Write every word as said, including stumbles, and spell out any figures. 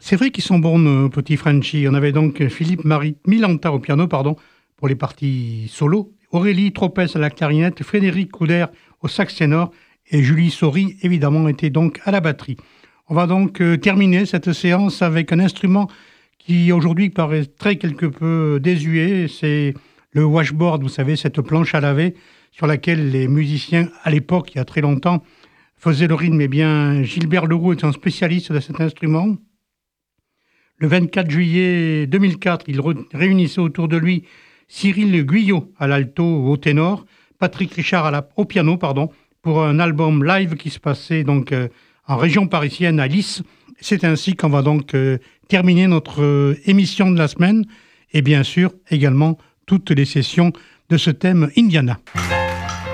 C'est vrai qu'ils sont bons, nos petits Frenchy. On avait donc Philippe Marie Milanta au piano, pardon, pour les parties solo, Aurélie Tropès à la clarinette, Frédéric Couder au sax ténor et Julie Saury, évidemment, était donc à la batterie. On va donc euh, terminer cette séance avec un instrument qui aujourd'hui paraîtrait quelque peu désuet. C'est le washboard, vous savez, cette planche à laver sur laquelle les musiciens, à l'époque, il y a très longtemps, faisaient le rythme. Eh bien, Gilbert Leroux est un spécialiste de cet instrument. Le vingt-quatre juillet deux mille quatre, il re- réunissait autour de lui Cyril Guyot à l'alto, au ténor, Patrick Richard à la, au piano, pardon, pour un album live qui se passait donc euh, en région parisienne à Lys. C'est ainsi qu'on va donc euh, terminer notre euh, émission de la semaine et bien sûr également toutes les sessions de ce thème Indiana.